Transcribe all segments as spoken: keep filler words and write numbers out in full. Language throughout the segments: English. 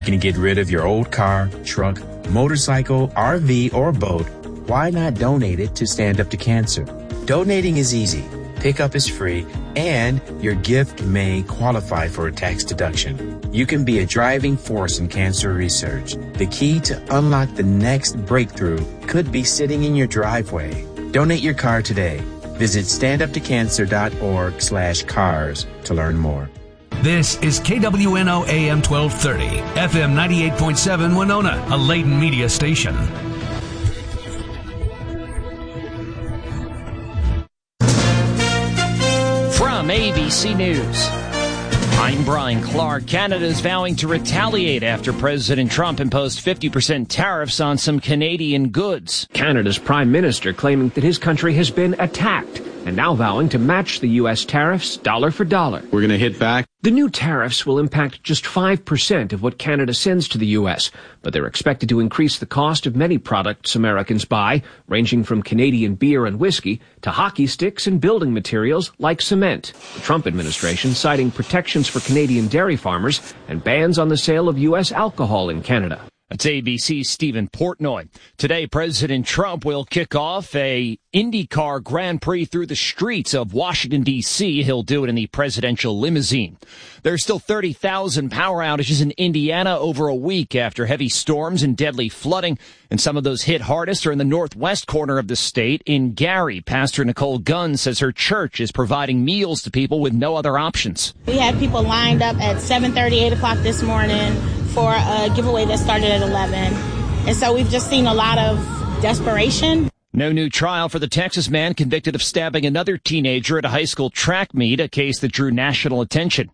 Can you get rid of your old car, truck, motorcycle, R V, or boat? Why not donate it to Stand Up to Cancer? Donating is easy, pickup is free, and your gift may qualify for a tax deduction. You can be a driving force in cancer research. The key to unlock the next breakthrough could be sitting in your driveway. Donate your car today. Visit standuptocancer.org slash cars to learn more. This is K W N O A M twelve thirty, F M ninety-eight point seven Winona, a Layton media station. From A B C News, I'm Brian Clark. Canada is vowing to retaliate after President Trump imposed fifty percent tariffs on some Canadian goods. Canada's Prime Minister claiming that his country has been attacked and now vowing to match the U S tariffs dollar for dollar. We're going to hit back. The new tariffs will impact just five percent of what Canada sends to the U S, but they're expected to increase the cost of many products Americans buy, ranging from Canadian beer and whiskey to hockey sticks and building materials like cement. The Trump administration citing protections for Canadian dairy farmers and bans on the sale of U S alcohol in Canada. That's A B C's Stephen Portnoy. Today, President Trump will kick off a IndyCar Grand Prix through the streets of Washington, D C He'll do it in the presidential limousine. There's still thirty thousand power outages in Indiana over a week after heavy storms and deadly flooding. And some of those hit hardest are in the northwest corner of the state. In Gary, Pastor Nicole Gunn says her church is providing meals to people with no other options. We had people lined up at seven thirty, eight o'clock this morning for a giveaway that started at eleven. And so we've just seen a lot of desperation. No new trial for the Texas man convicted of stabbing another teenager at a high school track meet, a case that drew national attention.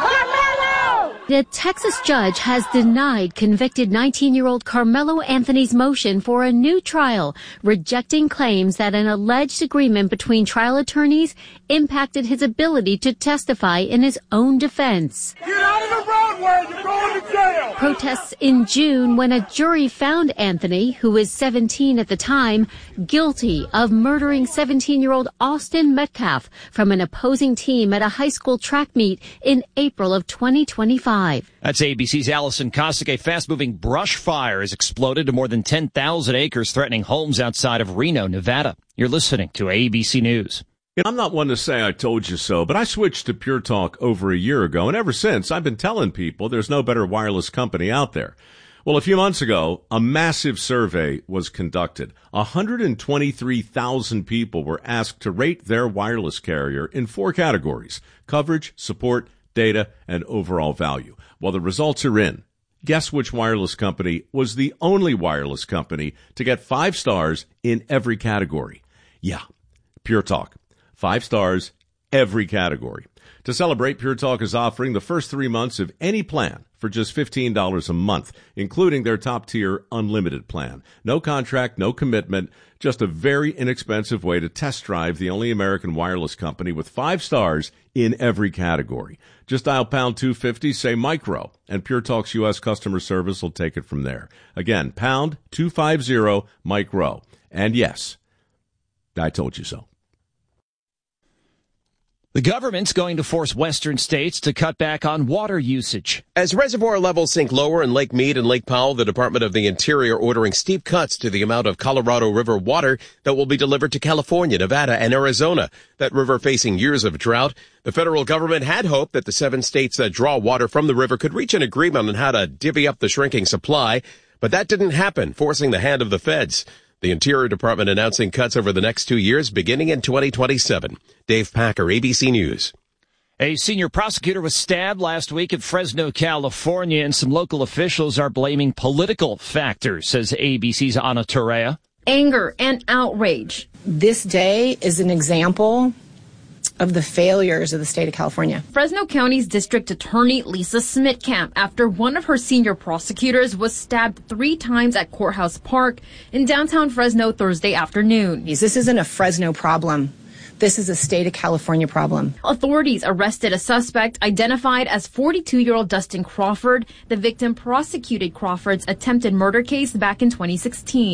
The Texas judge has denied convicted nineteen-year-old Carmelo Anthony's motion for a new trial, rejecting claims that an alleged agreement between trial attorneys impacted his ability to testify in his own defense. Get out of the roadway! You're going to jail! Protests in June when a jury found Anthony, who was seventeen at the time, guilty of murdering seventeen-year-old Austin Metcalf from an opposing team at a high school track meet in April of twenty twenty-five. That's A B C's Allison Cossack. A fast-moving brush fire has exploded to more than ten thousand acres, threatening homes outside of Reno, Nevada. You're listening to A B C News. I'm not one to say I told you so, but I switched to Pure Talk over a year ago, and ever since, I've been telling people there's no better wireless company out there. Well, a few months ago, a massive survey was conducted. one hundred twenty-three thousand people were asked to rate their wireless carrier in four categories: coverage, support, data, and overall value. Well, the results are in. Guess which wireless company was the only wireless company to get five stars in every category? Yeah, Pure Talk. Five stars, every category. To celebrate, Pure Talk is offering the first three months of any plan for just fifteen dollars a month, including their top-tier unlimited plan. No contract, no commitment, just a very inexpensive way to test drive the only American wireless company with five stars in every category. Just dial pound two fifty, say micro, and Pure Talk's U S customer service will take it from there. Again, pound two fifty, micro. And yes, I told you so. The government's going to force western states to cut back on water usage. As reservoir levels sink lower in Lake Mead and Lake Powell, the Department of the Interior ordering steep cuts to the amount of Colorado River water that will be delivered to California, Nevada, and Arizona. That river facing years of drought. The federal government had hoped that the seven states that draw water from the river could reach an agreement on how to divvy up the shrinking supply, but that didn't happen, forcing the hand of the feds. The Interior Department announcing cuts over the next two years, beginning in twenty twenty-seven. Dave Packer, A B C News. A senior prosecutor was stabbed last week in Fresno, California, and some local officials are blaming political factors, says A B C's Ana Torrea. Anger and outrage. This day is an example of the failures of the state of California. Fresno County's district attorney Lisa Smitkamp, after one of her senior prosecutors was stabbed three times at Courthouse Park in downtown Fresno Thursday afternoon. This isn't a Fresno problem. This is a state of California problem. Authorities arrested a suspect identified as forty-two-year-old Dustin Crawford. The victim prosecuted Crawford's attempted murder case back in twenty sixteen.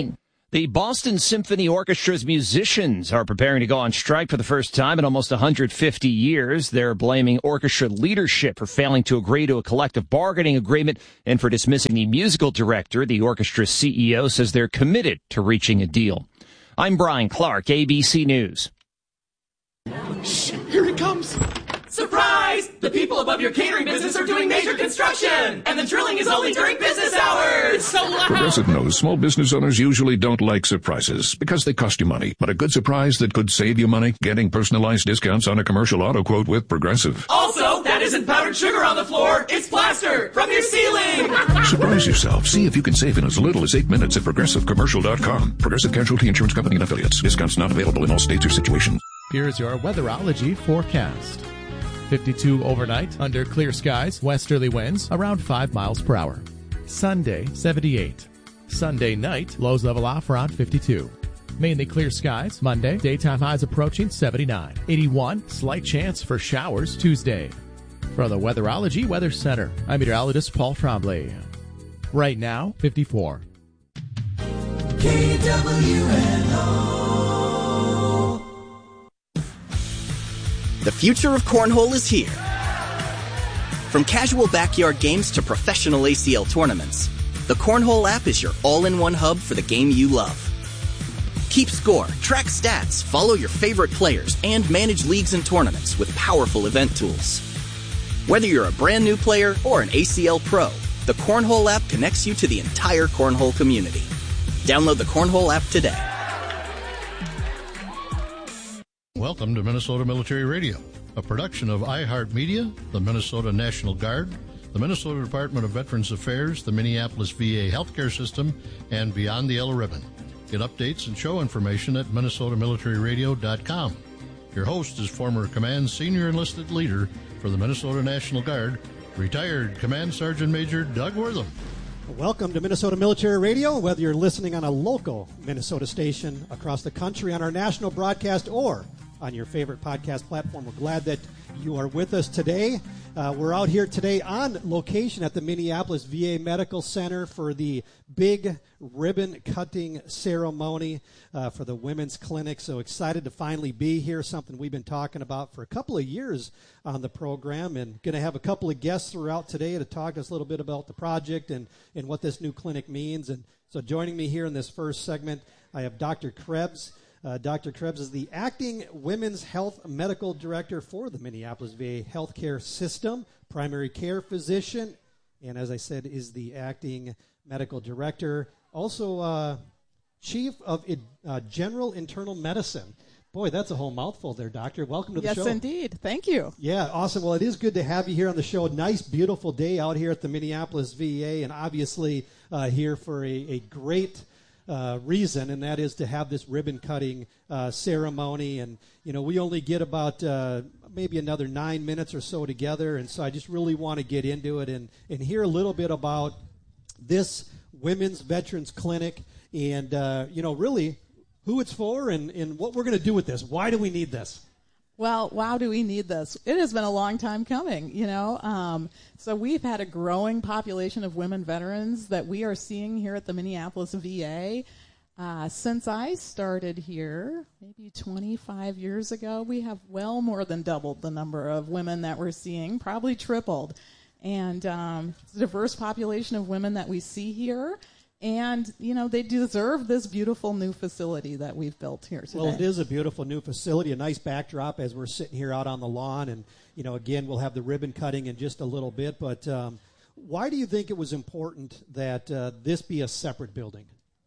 The Boston Symphony Orchestra's musicians are preparing to go on strike for the first time in almost one hundred fifty years. They're blaming orchestra leadership for failing to agree to a collective bargaining agreement and for dismissing the musical director. The orchestra's C E O says they're committed to reaching a deal. I'm Brian Clark, A B C News. Shh, here he comes. Surprise! The people above your catering business are doing major construction, and the drilling is only during business hours. It's so loud. Progressive knows small business owners usually don't like surprises because they cost you money. But a good surprise that could save you money? Getting personalized discounts on a commercial auto quote with Progressive. Also, that isn't powdered sugar on the floor. It's plaster from your ceiling. Surprise yourself. See if you can save in as little as eight minutes at Progressive Commercial dot com. Progressive Casualty Insurance Company and Affiliates. Discounts not available in all states or situations. Here's your weatherology forecast. fifty-two overnight, under clear skies, westerly winds around five miles per hour. Sunday, seventy-eight. Sunday night, lows level off around fifty-two. Mainly clear skies. Monday, daytime highs approaching seventy-nine. eighty-one, slight chance for showers Tuesday. From the Weatherology Weather Center, I'm meteorologist Paul Trombley. Right now, fifty-four. K W N O. The future of cornhole is here. From casual backyard games to professional A C L tournaments, the Cornhole app is your all-in-one hub for the game you love. Keep score, track stats, follow your favorite players, and manage leagues and tournaments with powerful event tools. Whether you're a brand new player or an A C L pro, the Cornhole app connects you to the entire cornhole community. Download the Cornhole app today. Welcome to Minnesota Military Radio, a production of iHeartMedia, the Minnesota National Guard, the Minnesota Department of Veterans Affairs, the Minneapolis V A Healthcare System, and Beyond the Yellow Ribbon. Get updates and show information at minnesota military radio dot com. Your host is former Command Senior Enlisted Leader for the Minnesota National Guard, retired Command Sergeant Major Doug Wortham. Welcome to Minnesota Military Radio, whether you're listening on a local Minnesota station across the country on our national broadcast or on your favorite podcast platform. We're glad that you are with us today. Uh, we're out here today on location at the Minneapolis V A Medical Center for the big ribbon-cutting ceremony uh, for the women's clinic. So excited to finally be here, something we've been talking about for a couple of years on the program, and going to have a couple of guests throughout today to talk to us a little bit about the project and, and what this new clinic means. And so joining me here in this first segment, I have Doctor Krebs. Uh, Doctor Krebs is the acting Women's Health Medical Director for the Minneapolis V A Healthcare System, primary care physician, and as I said, is the acting medical director. Also, uh, chief of uh, general internal medicine. Boy, that's a whole mouthful there, Doctor. Welcome to the yes, show. Yes, indeed. Thank you. Yeah, awesome. Well, it is good to have you here on the show. Nice, beautiful day out here at the Minneapolis V A, and obviously uh, here for a, a great Uh, reason, and that is to have this ribbon-cutting uh, ceremony. And, you know, we only get about uh, maybe another nine minutes or so together, and so I just really want to get into it and, and hear a little bit about this Women's Veterans Clinic and, uh, you know, really who it's for and, and what we're going to do with this. Why do we need this? Well, wow, do we need this? It has been a long time coming, you know. Um, so we've had a growing population of women veterans that we are seeing here at the Minneapolis V A. Uh, since I started here, maybe twenty-five years ago, we have well more than doubled the number of women that we're seeing, probably tripled. And um, it's a diverse population of women that we see here. And, you know, they deserve this beautiful new facility that we've built here today. Well, it is a beautiful new facility, a nice backdrop as we're sitting here out on the lawn. And, you know, again, we'll have the ribbon cutting in just a little bit. But um, why do you think it was important that uh, this be a separate building?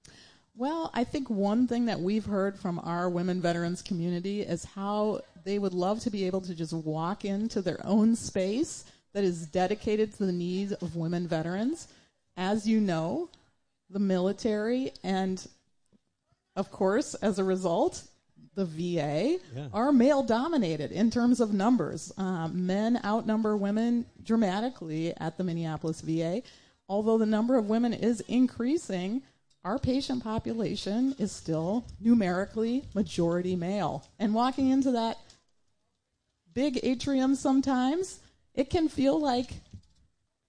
Well, I think one thing that we've heard from our women veterans community is how they would love to be able to just walk into their own space that is dedicated to the needs of women veterans. As you know, the military and, of course, as a result, the V A yeah. are male-dominated in terms of numbers. Um, men outnumber women dramatically at the Minneapolis V A. Although the number of women is increasing, our patient population is still numerically majority male. And walking into that big atrium sometimes, it can feel like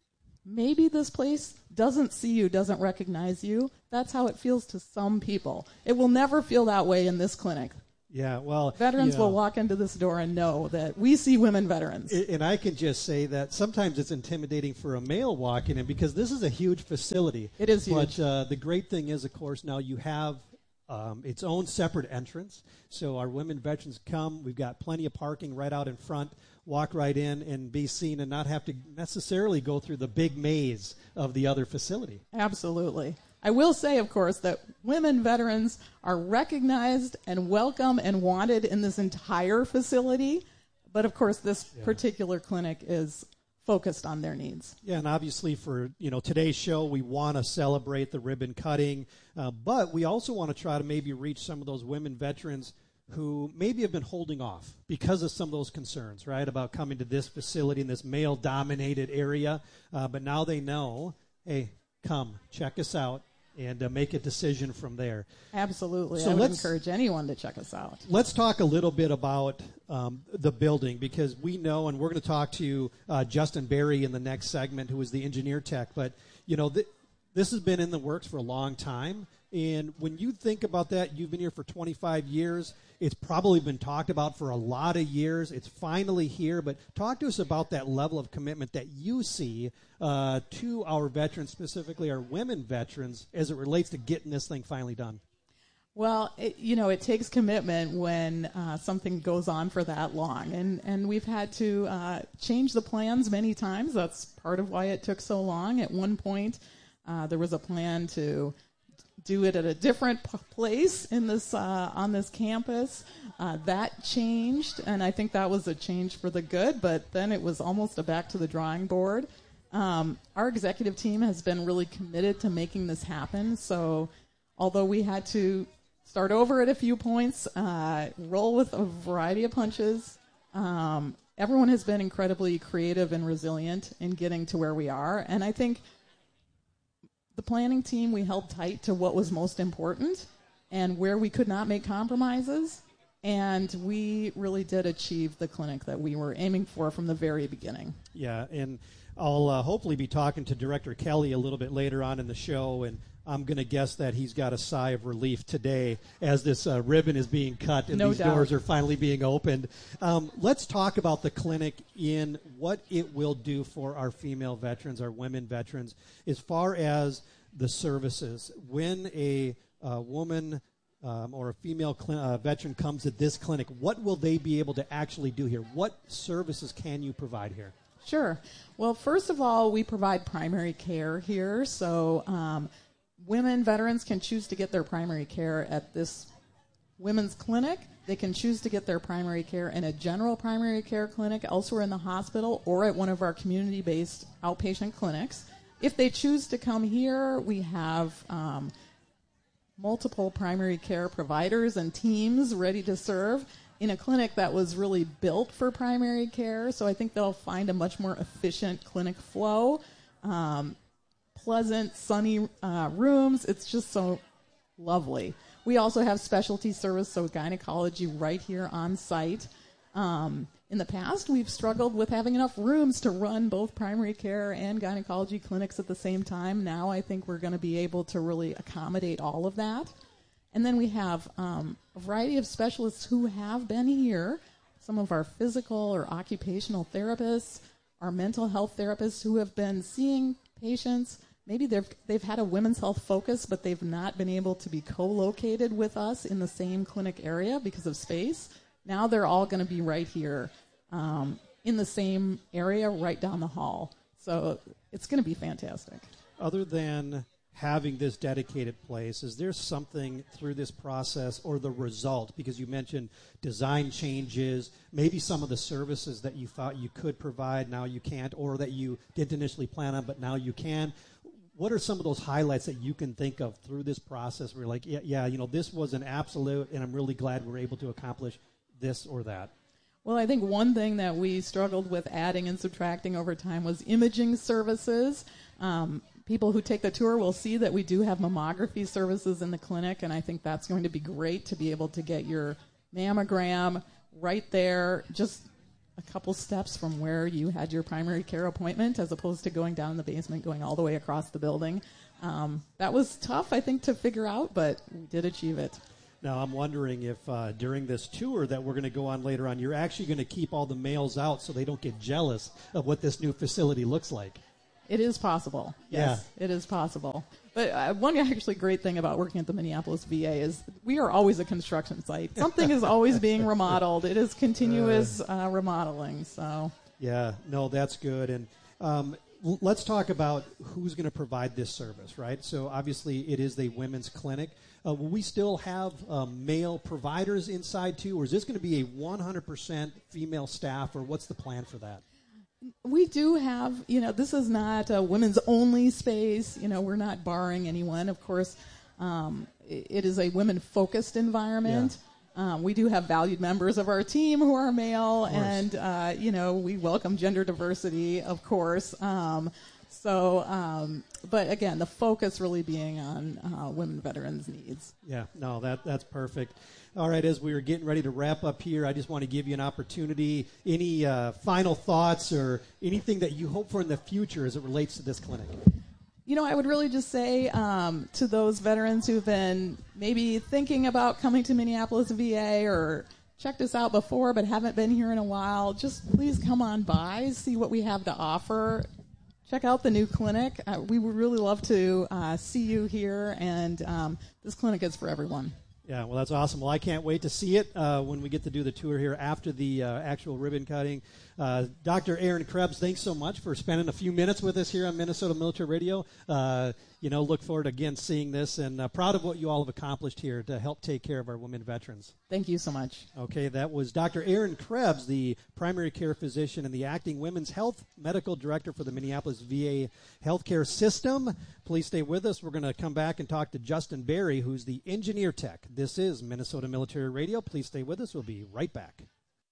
maybe this place doesn't see you, doesn't recognize you. That's how it feels to some people. It will never feel that way in this clinic. Yeah, well, veterans yeah. will walk into this door and know that we see women veterans. And I can just say that sometimes it's intimidating for a male walking in because this is a huge facility. It is huge. But uh, the great thing is, of course, now you have um, its own separate entrance. So our women veterans come. We've got plenty of parking right out in front. Walk right in and be seen and not have to necessarily go through the big maze of the other facility. Absolutely. I will say, of course, that women veterans are recognized and welcome and wanted in this entire facility. But, of course, this yeah. particular clinic is focused on their needs. Yeah, and obviously for you know today's show, we want to celebrate the ribbon cutting, uh, but we also want to try to maybe reach some of those women veterans who maybe have been holding off because of some of those concerns, right, about coming to this facility in this male-dominated area. Uh, but now they know, hey, come, check us out, and uh, make a decision from there. Absolutely. So I would let's, encourage anyone to check us out. Let's talk a little bit about um, the building, because we know, and we're going to talk to uh, Justin Berry in the next segment, who is the engineer tech, but, you know, th- this has been in the works for a long time. And when you think about that, you've been here for twenty-five years. It's probably been talked about for a lot of years. It's finally here. But talk to us about that level of commitment that you see uh, to our veterans, specifically our women veterans, as it relates to getting this thing finally done. Well, it, you know, it takes commitment when uh, something goes on for that long. And, and we've had to uh, change the plans many times. That's part of why it took so long. At one point, uh, there was a plan to do it at a different p- place in this uh, on this campus. Uh, that changed, and I think that was a change for the good, but then it was almost a back to the drawing board. Um, our executive team has been really committed to making this happen, so although we had to start over at a few points, uh, roll with a variety of punches, um, everyone has been incredibly creative and resilient in getting to where we are, and I think the planning team, we held tight to what was most important and where we could not make compromises, and we really did achieve the clinic that we were aiming for from the very beginning. Yeah, and I'll uh, hopefully be talking to Director Kelly a little bit later on in the show, and I'm going to guess that he's got a sigh of relief today as this uh, ribbon is being cut and no these doubt. doors are finally being opened. Um, let's talk about the clinic in what it will do for our female veterans, our women veterans, as far as the services. When a uh, woman um, or a female cl- uh, veteran comes to this clinic, what will they be able to actually do here? What services can you provide here? Sure. Well, first of all, we provide primary care here, so um, women veterans can choose to get their primary care at this women's clinic. They can choose to get their primary care in a general primary care clinic elsewhere in the hospital or at one of our community-based outpatient clinics. If they choose to come here, we have um, multiple primary care providers and teams ready to serve in a clinic that was really built for primary care. So I think they'll find a much more efficient clinic flow. Um, pleasant, sunny uh, rooms. It's just so lovely. We also have specialty service, so gynecology right here on site. Um, in the past, we've struggled with having enough rooms to run both primary care and gynecology clinics at the same time. Now I think we're going to be able to really accommodate all of that. And then we have um, a variety of specialists who have been here, some of our physical or occupational therapists, our mental health therapists who have been seeing patients. Maybe they've, they've had a women's health focus, but they've not been able to be co-located with us in the same clinic area because of space. Now they're all going to be right here um, in the same area right down the hall. So it's going to be fantastic. Other than having this dedicated place, is there something through this process or the result, because you mentioned design changes, maybe some of the services that you thought you could provide, now you can't, or that you didn't initially plan on, but now you can? What are some of those highlights that you can think of through this process where you're like, yeah, yeah, you know, this was an absolute, and I'm really glad we're able to accomplish this or that? Well, I think one thing that we struggled with adding and subtracting over time was imaging services. Um, people who take the tour will see that we do have mammography services in the clinic, and I think that's going to be great to be able to get your mammogram right there, just a couple steps from where you had your primary care appointment, as opposed to going down in the basement, going all the way across the building. Um, that was tough, I think, to figure out, but we did achieve it. Now, I'm wondering if uh, during this tour that we're going to go on later on, you're actually going to keep all the males out so they don't get jealous of what this new facility looks like. It is possible. Yes, yeah. It is possible. But uh, one actually great thing about working at the Minneapolis V A is we are always a construction site. Something is always being remodeled. It is continuous uh, remodeling. So yeah, no, that's good. And um, l- let's talk about who's going to provide this service, right? So obviously it is the women's clinic. Uh, will we still have um, male providers inside too, or is this going to be a one hundred percent female staff, or what's the plan for that? We do have, you know, this is not a women's only space. You know, we're not barring anyone. Of course, um, it is a women-focused environment. Yeah. Um, we do have valued members of our team who are male, and, uh, you know, we welcome gender diversity, of course. Um, so, um, but again, the focus really being on uh, women veterans' needs. Yeah, no, that that's perfect. All right, as we were getting ready to wrap up here, I just want to give you an opportunity. Any uh, final thoughts or anything that you hope for in the future as it relates to this clinic? You know, I would really just say um, to those veterans who've been maybe thinking about coming to Minneapolis V A or checked us out before but haven't been here in a while, just please come on by, see what we have to offer. Check out the new clinic. Uh, we would really love to uh, see you here, and um, this clinic is for everyone. Yeah, well, that's awesome. Well, I can't wait to see it uh, when we get to do the tour here after the uh, actual ribbon cutting. Uh, Doctor Aaron Krebs, thanks so much for spending a few minutes with us here on Minnesota Military Radio. Uh, you know, look forward again seeing this, and uh, proud of what you all have accomplished here to help take care of our women veterans. Thank you so much. Okay, that was Doctor Aaron Krebs, the primary care physician and the acting women's health medical director for the Minneapolis V A healthcare system. Please stay with us. We're going to come back and talk to Justin Berry, who's the engineer tech. This is Minnesota Military Radio. Please stay with us. We'll be right back.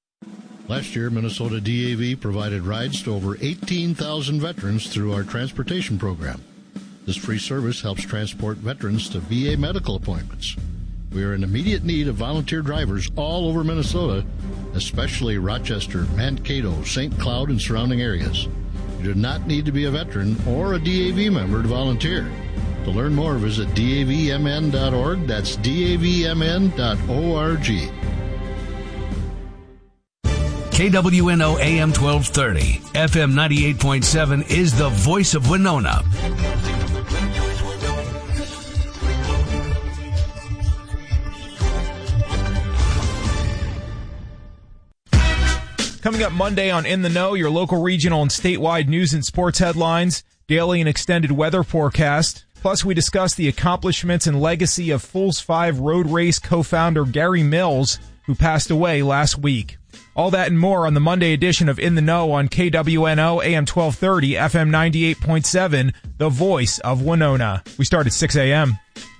Last year, Minnesota D A V provided rides to over eighteen thousand veterans through our transportation program. This free service helps transport veterans to V A medical appointments. We are in immediate need of volunteer drivers all over Minnesota, especially Rochester, Mankato, Saint Cloud, and surrounding areas. You do not need to be a veteran or a D A V member to volunteer. To learn more, visit D A V M N dot org. That's D A V M N dot org. K W N O A M twelve thirty, F M ninety-eight point seven is the voice of Winona. Coming up Monday on In the Know, your local, regional, and statewide news and sports headlines, daily and extended weather forecast. Plus, we discuss the accomplishments and legacy of Fools five road race co-founder Gary Mills, who passed away last week. All that and more on the Monday edition of In the Know on K W N O A M twelve thirty, F M ninety-eight point seven, the voice of Winona. We start at six a.m.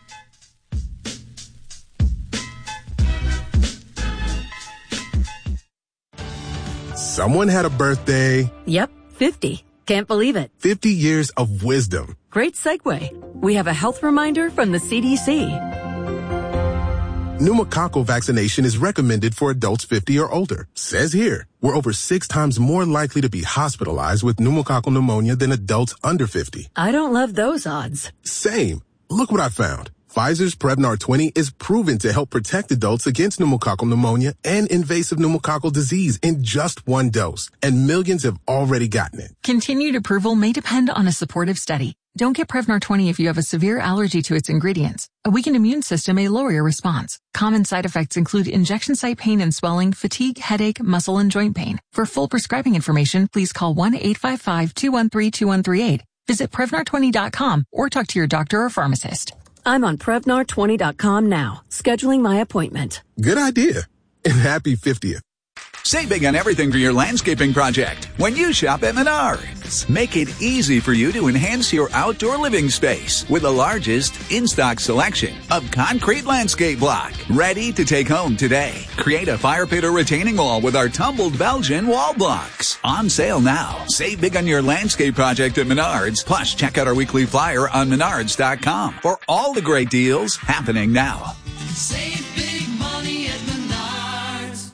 Someone had a birthday. Yep, fifty. Can't believe it. fifty years of wisdom. Great segue. We have a health reminder from the C D C. Pneumococcal vaccination is recommended for adults fifty or older. Says here, we're over six times more likely to be hospitalized with pneumococcal pneumonia than adults under fifty. I don't love those odds. Same. Look what I found. Pfizer's Prevnar twenty is proven to help protect adults against pneumococcal pneumonia and invasive pneumococcal disease in just one dose, and millions have already gotten it. Continued approval may depend on a supportive study. Don't get Prevnar twenty if you have a severe allergy to its ingredients. A weakened immune system may lower your response. Common side effects include injection site pain and swelling, fatigue, headache, muscle, and joint pain. For full prescribing information, please call one eight five five, two one three, two one three eight. Visit Prevnar twenty dot com or talk to your doctor or pharmacist. I'm on Prevnar twenty dot com now, scheduling my appointment. Good idea. And happy fiftieth. Save big on everything for your landscaping project when you shop at Menards. Make it easy for you to enhance your outdoor living space with the largest in-stock selection of concrete landscape block. Ready to take home today. Create a fire pit or retaining wall with our tumbled Belgian wall blocks. On sale now. Save big on your landscape project at Menards. Plus, check out our weekly flyer on menards dot com for all the great deals happening now. Save big money at Menards.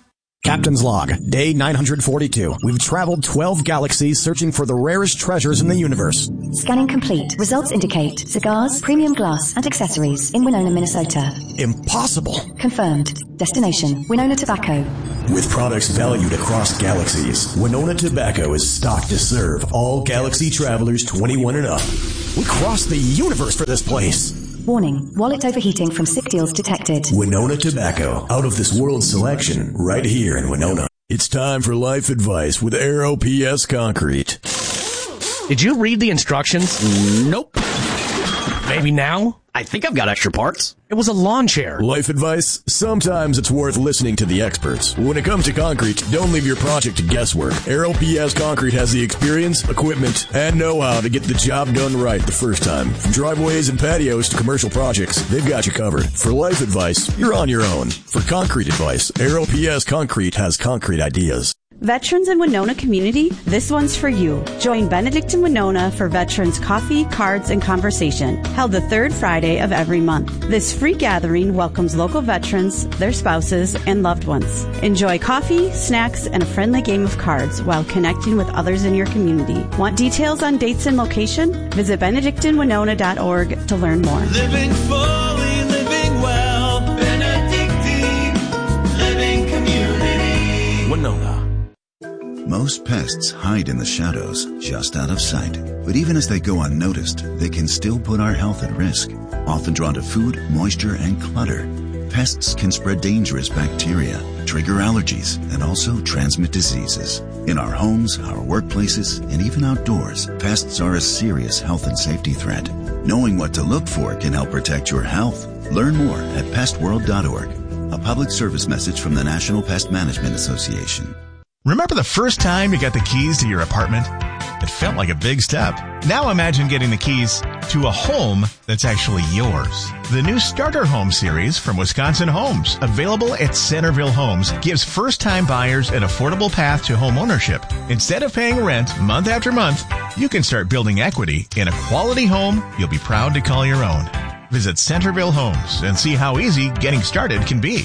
Captain's Log, day nine hundred forty-two. We've traveled twelve galaxies searching for the rarest treasures in the universe. Scanning complete. Results indicate cigars, premium glass, and accessories in Winona, Minnesota. Impossible. Confirmed. Destination, Winona Tobacco. With products valued across galaxies, Winona Tobacco is stocked to serve all galaxy travelers twenty-one and up. We crossed the universe for this place. Warning, wallet overheating from sick deals detected. Winona Tobacco, out of this world selection, right here in Winona. It's time for life advice with Aero P S Concrete. Did you read the instructions? Nope. Maybe now? I think I've got extra parts. It was a lawn chair. Life advice? Sometimes it's worth listening to the experts. When it comes to concrete, don't leave your project to guesswork. Aero P S Concrete has the experience, equipment, and know-how to get the job done right the first time. From driveways and patios to commercial projects, they've got you covered. For life advice, you're on your own. For concrete advice, Aero P S Concrete has concrete ideas. Veterans in Winona community, this one's for you. Join Benedict in Winona for Veterans Coffee, Cards, and Conversation, held the third Friday of every month. This free gathering welcomes local veterans, their spouses, and loved ones. Enjoy coffee, snacks, and a friendly game of cards while connecting with others in your community. Want details on dates and location? Visit benedictine winona dot org to learn more. Living fully, living well, Benedictine Living Community. Winona. Most pests hide in the shadows, just out of sight. But even as they go unnoticed, they can still put our health at risk. Often drawn to food, moisture, and clutter, pests can spread dangerous bacteria, trigger allergies, and also transmit diseases. In our homes, our workplaces, and even outdoors, pests are a serious health and safety threat. Knowing what to look for can help protect your health. Learn more at pest world dot org. A public service message from the National Pest Management Association. Remember the first time you got the keys to your apartment? It felt like a big step. Now imagine getting the keys to a home that's actually yours. The new Starter Home series from Wisconsin Homes, available at Centerville Homes, gives first-time buyers an affordable path to home ownership. Instead of paying rent month after month, you can start building equity in a quality home you'll be proud to call your own. Visit Centerville Homes and see how easy getting started can be.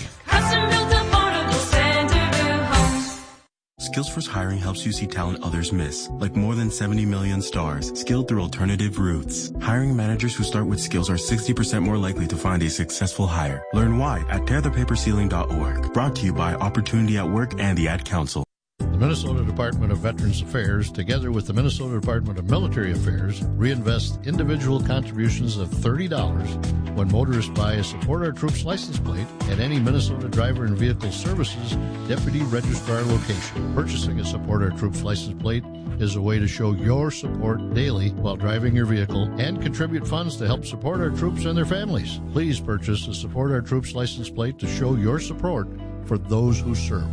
Skillsforce Hiring helps you see talent others miss, like more than seventy million stars, skilled through alternative routes. Hiring managers who start with skills are sixty percent more likely to find a successful hire. Learn why at tear the paper ceiling dot org. Brought to you by Opportunity at Work and the Ad Council. The Minnesota Department of Veterans Affairs, together with the Minnesota Department of Military Affairs, reinvest individual contributions of thirty dollars when motorists buy a Support Our Troops license plate at any Minnesota Driver and Vehicle Services Deputy Registrar location. Purchasing a Support Our Troops license plate is a way to show your support daily while driving your vehicle and contribute funds to help support our troops and their families. Please purchase a Support Our Troops license plate to show your support for those who serve.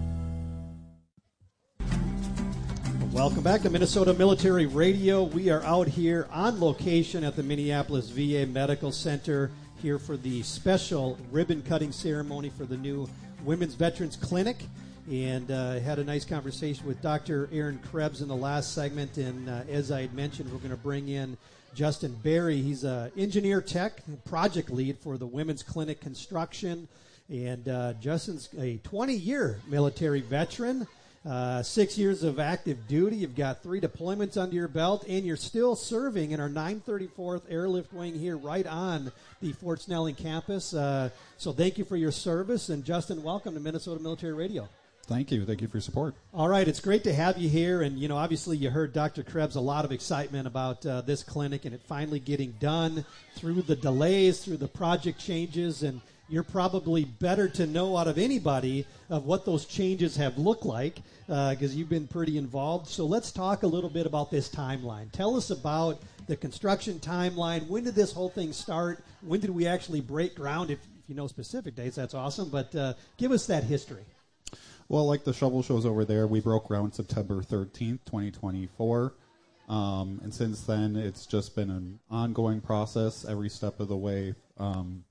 Welcome back to Minnesota Military Radio. We are out here on location at the Minneapolis V A Medical Center here for the special ribbon-cutting ceremony for the new Women's Veterans Clinic. And uh, had a nice conversation with Doctor Aaron Krebs in the last segment. And uh, as I had mentioned, we're going to bring in Justin Berry. He's an engineer tech, project lead for the Women's Clinic construction. And uh, Justin's a twenty-year military veteran. Uh, six years of active duty. You've got three deployments under your belt, and you're still serving in our nine thirty-fourth Airlift Wing here right on the Fort Snelling campus. Uh, so thank you for your service. And, Justin, welcome to Minnesota Military Radio. Thank you. Thank you for your support. All right. It's great to have you here. And, you know, obviously you heard Doctor Krebs, a lot of excitement about uh, this clinic and it finally getting done through the delays, through the project changes, and you're probably better to know out of anybody of what those changes have looked like because uh, you've been pretty involved. So let's talk a little bit about this timeline. Tell us about the construction timeline. When did this whole thing start? When did we actually break ground? If, if you know specific dates, that's awesome. But uh, give us that history. Well, like the shovel shows over there, we broke ground September thirteenth, twenty twenty-four. Um, and since then, it's just been an ongoing process every step of the way. Um,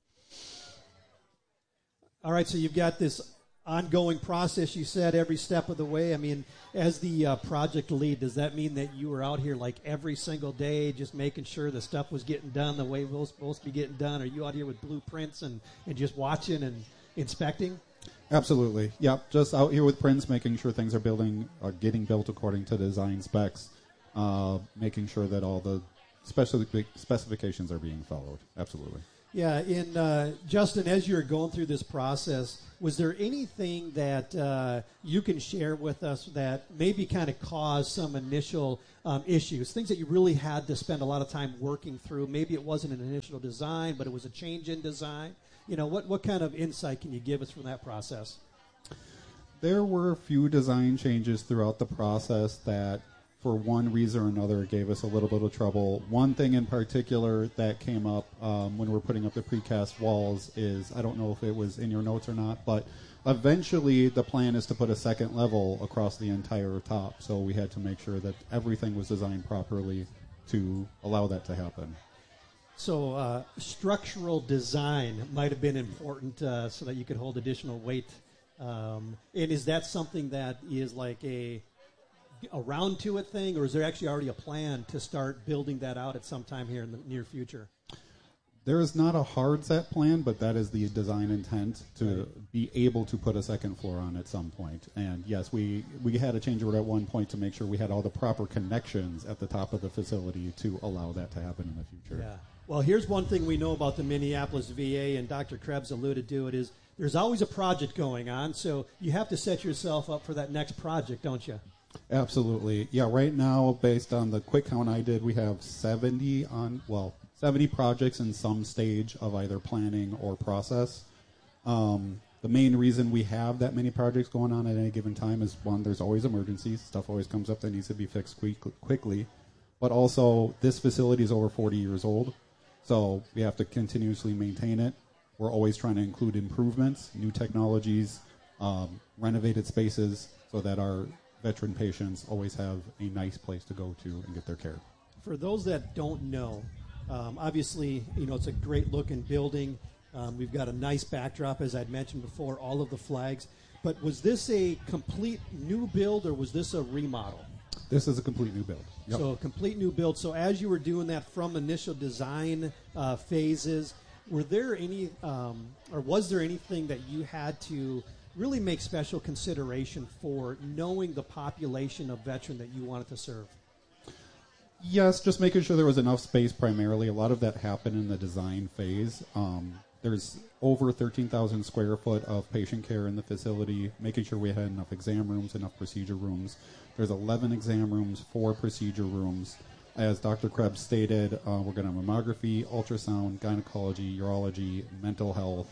All right, so you've got this ongoing process, you said, every step of the way. I mean, as the uh, project lead, does that mean that you were out here like every single day just making sure the stuff was getting done the way it was supposed to be getting done? Are you out here with blueprints and, and just watching and inspecting? Absolutely. Yep. Just out here with Prince, making sure things are building, are getting built according to design specs, uh, making sure that all the specific specifications are being followed. Absolutely. Yeah. In uh, Justin, as you're going through this process, was there anything that uh, you can share with us that maybe kind of caused some initial um, issues, things that you really had to spend a lot of time working through? Maybe it wasn't an initial design, but it was a change in design. You know, what, what kind of insight can you give us from that process? There were a few design changes throughout the process that, for one reason or another, gave us a little bit of trouble. One thing in particular that came up um, when we were putting up the precast walls is, I don't know if it was in your notes or not, but eventually the plan is to put a second level across the entire top. So we had to make sure that everything was designed properly to allow that to happen. So uh, structural design might have been important uh, so that you could hold additional weight. Um, and is that something that is like a a round to it thing, or is there actually already a plan to start building that out at some time here in the near future? There is not a hard set plan, but that is the design intent, to right. be able to put a second floor on at some point. And yes, we, we had a change order at one point to make sure we had all the proper connections at the top of the facility to allow that to happen in the future. Yeah. Well, here's one thing we know about the Minneapolis V A, and Doctor Krebs alluded to it, is there's always a project going on, so you have to set yourself up for that next project, don't you? Absolutely. Yeah, right now, based on the quick count I did, we have seventy on, well, seventy projects in some stage of either planning or process. Um, the main reason we have that many projects going on at any given time is, one, there's always emergencies. Stuff always comes up that needs to be fixed quick, quickly. But also, this facility is over forty years old, so we have to continuously maintain it. We're always trying to include improvements, new technologies, um, renovated spaces, so that our veteran patients always have a nice place to go to and get their care. For those that don't know, um, obviously, you know, it's a great looking building. Um, we've got a nice backdrop, as I'd mentioned before, all of the flags. But was this a complete new build, or was this a remodel? This is a complete new build. Yep. So a complete new build. So as you were doing that from initial design uh, phases, were there any, um, or was there anything that you had to really make special consideration for, knowing the population of veteran that you wanted to serve? Yes, just making sure there was enough space primarily. A lot of that happened in the design phase. Um, there's over thirteen thousand square foot of patient care in the facility, making sure we had enough exam rooms, enough procedure rooms. There's eleven exam rooms, four procedure rooms. As Doctor Krebs stated, uh, we're going to have mammography, ultrasound, gynecology, urology, mental health,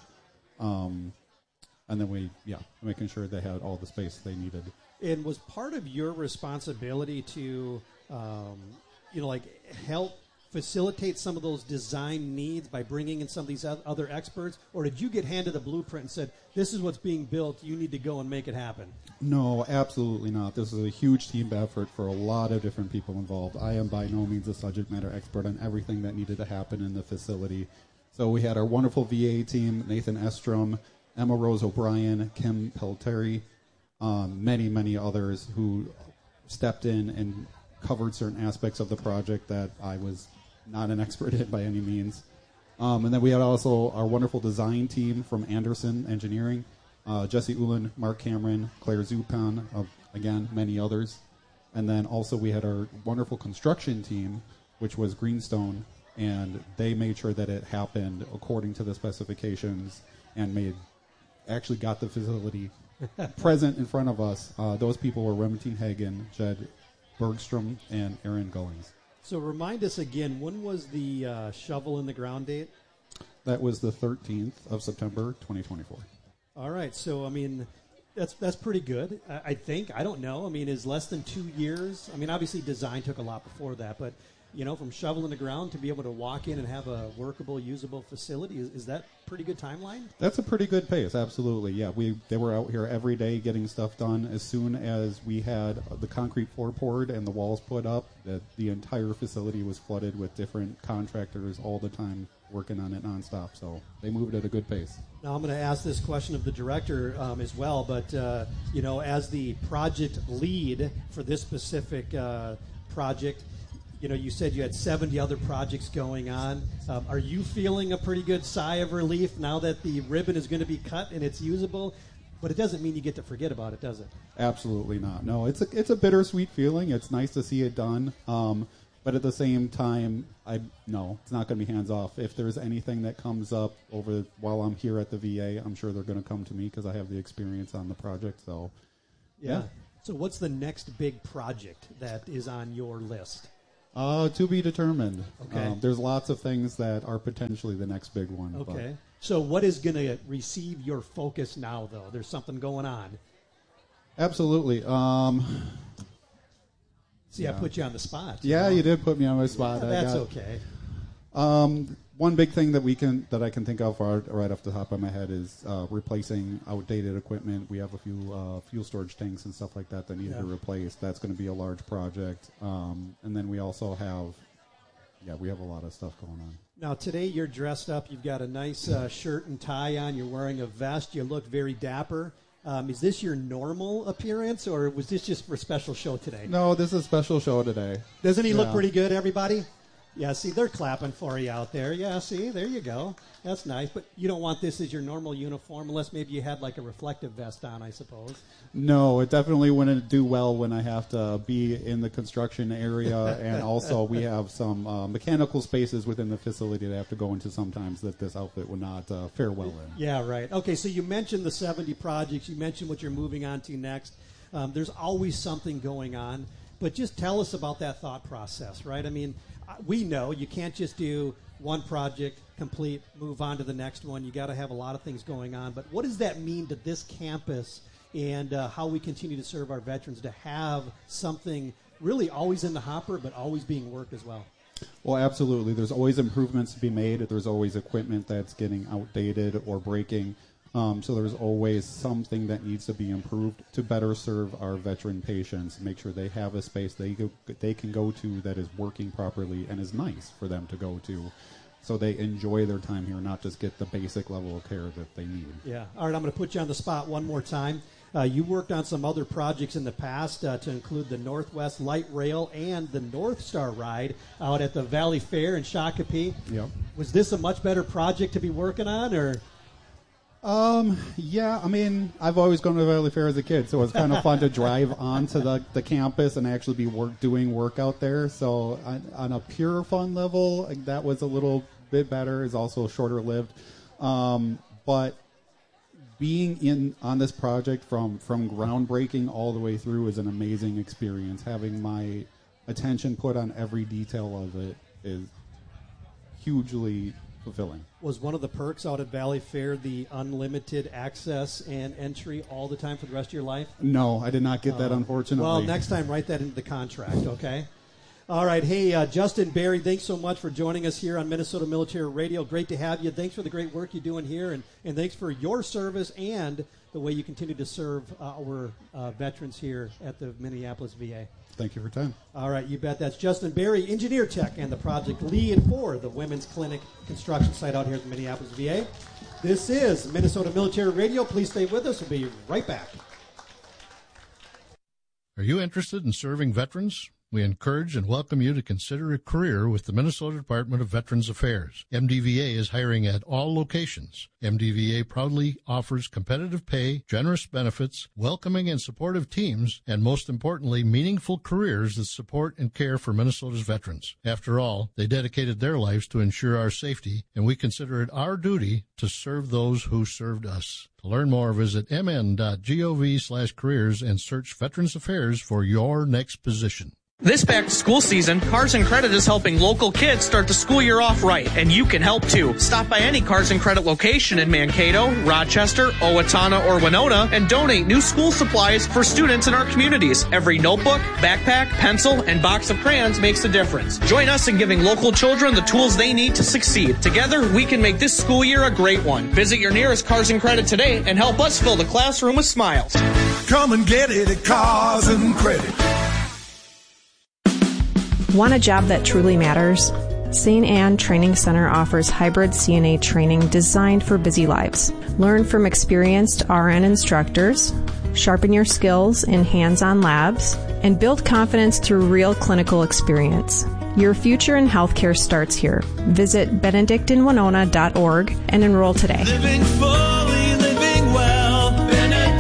um, and then we, yeah, making sure they had all the space they needed. And was part of your responsibility to, um, you know, like help facilitate some of those design needs by bringing in some of these other experts? Or did you get handed a blueprint and said, this is what's being built, you need to go and make it happen? No, absolutely not. This is a huge team effort for a lot of different people involved. I am by no means a subject matter expert on everything that needed to happen in the facility. So we had our wonderful V A team, Nathan Estrom, Emma Rose O'Brien, Kim Pelteri, um, many, many others who stepped in and covered certain aspects of the project that I was not an expert in by any means. Um, and then we had also our wonderful design team from Anderson Engineering, uh, Jesse Ullin, Mark Cameron, Claire Zupan, uh, again, many others. And then also we had our wonderful construction team, which was Greenstone, and they made sure that it happened according to the specifications and made actually got the facility present in front of us. Uh, those people were Remington Hagen, Jed Bergstrom, and Aaron Gullings. So remind us again, when was the uh, shovel in the ground date? That was the thirteenth of September, twenty twenty-four. All right. So, I mean, that's that's pretty good, I, I think. I don't know. I mean, is less than two years? I mean, obviously design took a lot before that, but, you know, from shovel in the ground to be able to walk in and have a workable, usable facility, is, is that pretty good timeline? That's a pretty good pace, absolutely. Yeah, we they were out here every day getting stuff done. As soon as we had the concrete floor poured and the walls put up, that the entire facility was flooded with different contractors all the time working on it nonstop. So they moved at a good pace. Now I'm going to ask this question of the director um, as well, but uh, you know, as the project lead for this specific uh, project, you know, you said you had seventy other projects going on. Um, are you feeling a pretty good sigh of relief now that the ribbon is going to be cut and it's usable? But it doesn't mean you get to forget about it, does it? Absolutely not. No, it's a it's a bittersweet feeling. It's nice to see it done. Um, but at the same time, I no, it's not going to be hands off. If there's anything that comes up over while I'm here at the V A, I'm sure they're going to come to me because I have the experience on the project. So, yeah. yeah. So what's the next big project that is on your list? Uh, to be determined. Okay. Um, there's lots of things that are potentially the next big one. Okay. So what is going to receive your focus now, though? There's something going on. Absolutely. Um, See, yeah. I put you on the spot. Yeah, know? you did put me on my spot. Yeah, I that's got, okay. Um, one big thing that we can that I can think of right, right off the top of my head is uh, replacing outdated equipment. We have a few uh, fuel storage tanks and stuff like that that need Yeah. to be replaced. That's going to be a large project. Um, and then we also have, yeah, we have a lot of stuff going on. Now, today you're dressed up. You've got a nice uh, shirt and tie on. You're wearing a vest. You look very dapper. Um, is this your normal appearance, or was this just for a special show today? No, this is a special show today. Doesn't he look Yeah. pretty good, everybody? Yeah, see, they're clapping for you out there. Yeah, see, there you go. That's nice. But you don't want this as your normal uniform unless maybe you had like a reflective vest on, I suppose. No, it definitely wouldn't do well when I have to be in the construction area, and also we have some uh, mechanical spaces within the facility that I have to go into sometimes that this outfit would not uh, fare well in. Yeah, right. Okay, so you mentioned the seventy projects. You mentioned what you're moving on to next. Um, there's always something going on. But just tell us about that thought process, right? I mean, we know you can't just do one project, complete, move on to the next one. You got to have a lot of things going on. But what does that mean to this campus and uh, how we continue to serve our veterans to have something really always in the hopper but always being worked as well? Well, absolutely. There's always improvements to be made. There's always equipment that's getting outdated or breaking. Um, so there's always something that needs to be improved to better serve our veteran patients, make sure they have a space they go, they can go to that is working properly and is nice for them to go to, so they enjoy their time here, not just get the basic level of care that they need. Yeah. All right, I'm going to put you on the spot one more time. Uh, you worked on some other projects in the past uh, to include the Northwest Light Rail and the North Star Ride out at the Valley Fair in Shakopee. Yep. Was this a much better project to be working on, or? Um, yeah, I mean, I've always gone to Valley Fair as a kid, so it's kind of fun to drive onto the, the campus and actually be work doing work out there. So on, on a pure fun level, like, that was a little bit better. It's also shorter lived. Um, but being in on this project from, from groundbreaking all the way through is an amazing experience. Having my attention put on every detail of it is hugely fulfilling. Was one of the perks out at Valley Fair the unlimited access and entry all the time for the rest of your life? No, I did not get that, Uh, unfortunately. Well, next time, write that into the contract, okay? All right. Hey, uh, Justin Barry, thanks so much for joining us here on Minnesota Military Radio. Great to have you. Thanks for the great work you're doing here, and, and thanks for your service and the way you continue to serve uh, our uh, veterans here at the Minneapolis V A. Thank you for your time. All right, you bet. That's Justin Barry, engineer tech and the project lead for the Women's Clinic construction site out here at the Minneapolis V A. This is Minnesota Military Radio. Please stay with us. We'll be right back. Are you interested in serving veterans? We encourage and welcome you to consider a career with the Minnesota Department of Veterans Affairs. M D V A is hiring at all locations. M D V A proudly offers competitive pay, generous benefits, welcoming and supportive teams, and most importantly, meaningful careers that support and care for Minnesota's veterans. After all, they dedicated their lives to ensure our safety, and we consider it our duty to serve those who served us. To learn more, visit mn.gov slash careers and search Veterans Affairs for your next position. This back-to-school season, Cars and Credit is helping local kids start the school year off right, and you can help too. Stop by any Cars and Credit location in Mankato, Rochester, Owatonna, or Winona and donate new school supplies for students in our communities. Every notebook, backpack, pencil, and box of crayons makes a difference. Join us in giving local children the tools they need to succeed. Together, we can make this school year a great one. Visit your nearest Cars and Credit today and help us fill the classroom with smiles. Come and get it at Cars and Credit. Want a job that truly matters? Saint Anne Training Center offers hybrid C N A training designed for busy lives. Learn from experienced R N instructors, sharpen your skills in hands-on labs, and build confidence through real clinical experience. Your future in healthcare starts here. Visit benedictine winona dot org and enroll today. Living fully, living well, Benedict.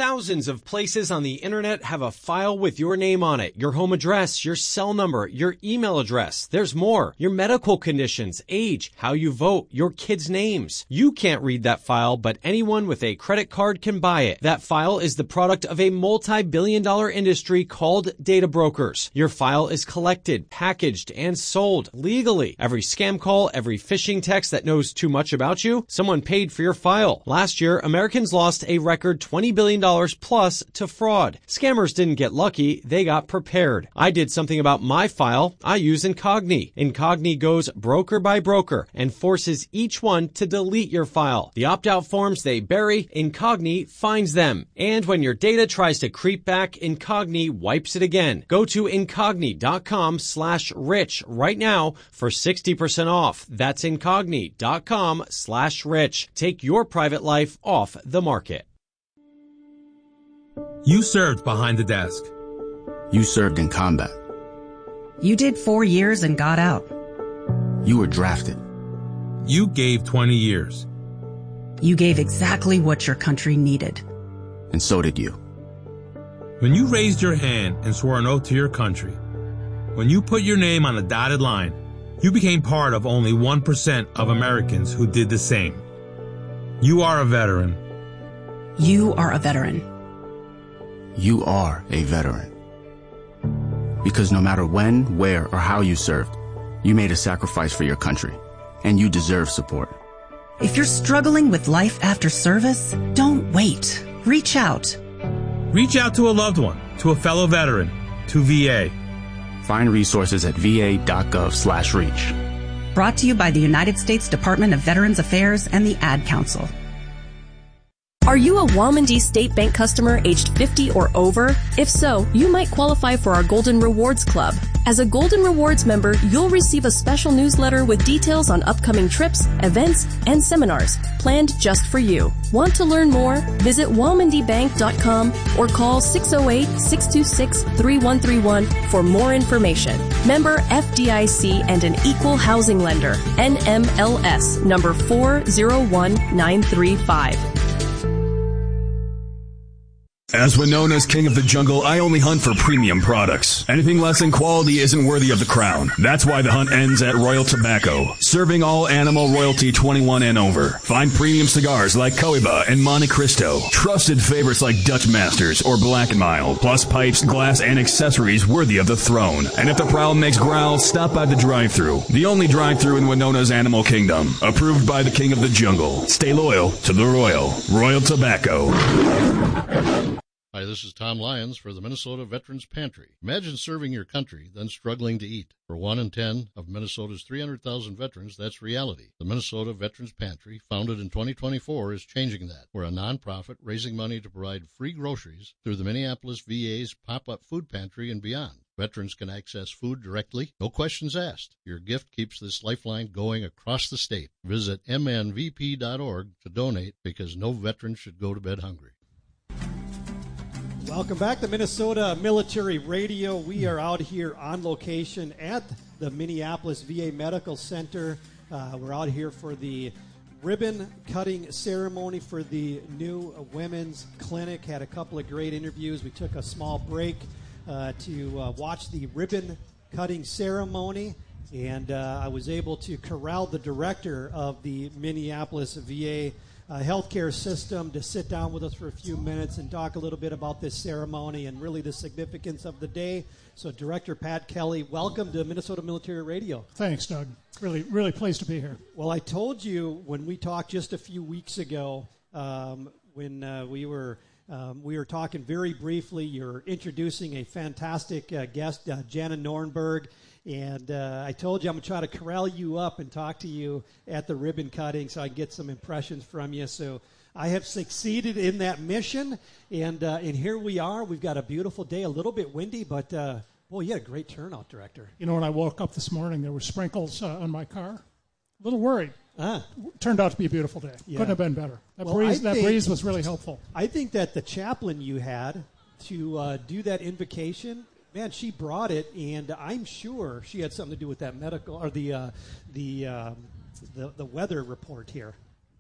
Thousands of places on the internet have a file with your name on it, your home address, your cell number, your email address. There's more. Your medical conditions, age, how you vote, your kids' names. You can't read that file, but anyone with a credit card can buy it. That file is the product of a multi-billion dollar industry called data brokers. Your file is collected, packaged, and sold legally. Every scam call, every phishing text that knows too much about you, someone paid for your file. Last year, Americans lost a record twenty billion dollars plus to fraud. Scammers didn't get lucky, they got prepared. I did something about my file. I use Incogni. Incogni goes broker by broker and forces each one to delete your file. The opt-out forms they bury, Incogni finds them. And when your data tries to creep back, Incogni wipes it again. Go to Incogni.com slash rich right now for sixty percent off. That's Incogni.com slash rich. Take your private life off the market. You served behind the desk. You served in combat. You did four years and got out. You were drafted. You gave twenty years. You gave exactly what your country needed. And so did you. When you raised your hand and swore an oath to your country, when you put your name on a dotted line, you became part of only one percent of Americans who did the same. You are a veteran. You are a veteran. You are a veteran. Because no matter when, where, or how you served, you made a sacrifice for your country, and you deserve support. If you're struggling with life after service, don't wait. Reach out. Reach out to a loved one, to a fellow veteran, to V A. Find resources at va.gov slash reach. Brought to you by the United States Department of Veterans Affairs and the Ad Council. Are you a Womandee State Bank customer aged fifty or over? If so, you might qualify for our Golden Rewards Club. As a Golden Rewards member, you'll receive a special newsletter with details on upcoming trips, events, and seminars planned just for you. Want to learn more? Visit womandee bank dot com or call six oh eight, six two six, three one three one for more information. Member F D I C and an equal housing lender. N M L S number four zero one nine three five. As Winona's king of the jungle, I only hunt for premium products. Anything less than quality isn't worthy of the crown. That's why the hunt ends at Royal Tobacco, serving all animal royalty twenty-one and over. Find premium cigars like Cohiba and Monte Cristo, trusted favorites like Dutch Masters or Black and Mild, plus pipes, glass, and accessories worthy of the throne. And if the prowl makes growls, stop by the drive-thru, the only drive-thru in Winona's animal kingdom, approved by the king of the jungle. Stay loyal to the Royal. Royal Tobacco. Hi, this is Tom Lyons for the Minnesota Veterans Pantry. Imagine serving your country, then struggling to eat. For one in ten of Minnesota's three hundred thousand veterans, that's reality. The Minnesota Veterans Pantry, founded in twenty twenty-four, is changing that. We're a nonprofit raising money to provide free groceries through the Minneapolis V A's pop-up food pantry and beyond. Veterans can access food directly, no questions asked. Your gift keeps this lifeline going across the state. Visit m n v p dot org to donate, because no veteran should go to bed hungry. Welcome back to Minnesota Military Radio. We are out here on location at the Minneapolis V A Medical Center. Uh, we're out here for the ribbon cutting ceremony for the new women's clinic. Had a couple of great interviews. We took a small break uh, to uh, watch the ribbon cutting ceremony, and uh, I was able to corral the director of the Minneapolis V A Uh, healthcare system to sit down with us for a few minutes and talk a little bit about this ceremony and really the significance of the day. So, Director Pat Kelly, welcome to Minnesota Military Radio. Thanks, Doug. Really, really pleased to be here. Well, I told you when we talked just a few weeks ago, um, when uh, we were um, we were talking very briefly, you're introducing a fantastic uh, guest, uh, Jana Nornberg. And uh, I told you I'm going to try to corral you up and talk to you at the ribbon cutting so I can get some impressions from you. So I have succeeded in that mission, and uh, and here we are. We've got a beautiful day, a little bit windy, but, uh, boy, you had a great turnout, Director. You know, when I woke up this morning, there were sprinkles uh, on my car. A little worried. Ah. Turned out to be a beautiful day. Yeah. Couldn't have been better. That, well, breeze, that think, breeze was really helpful. I think that the chaplain you had to uh, do that invocation, man, she brought it, and I'm sure she had something to do with that medical or the uh, the, um, the the weather report here.